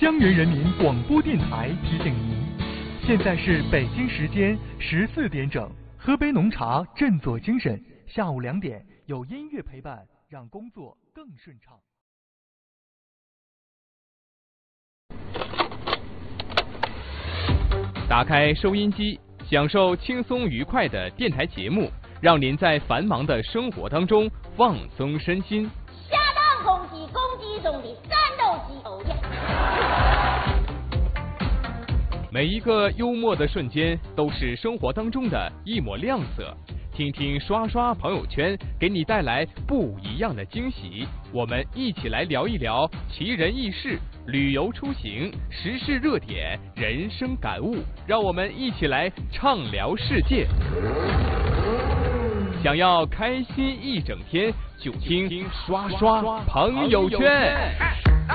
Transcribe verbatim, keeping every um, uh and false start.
江源人民广播电台提醒您，现在是北京时间十四点整，喝杯浓茶振作精神。下午两点有音乐陪伴，让工作更顺畅。 打开收音机，享受轻松愉快的电台节目，让您在繁忙的生活当中放松身心。 下当空气攻击中的战斗机，哦耶！ 每一个幽默的瞬间都是生活当中的一抹亮色。听听刷刷朋友圈，给你带来不一样的惊喜。我们一起来聊一聊奇人异事、旅游出行、时事热点、人生感悟，让我们一起来畅聊世界。想要开心一整天，就听刷刷朋友圈。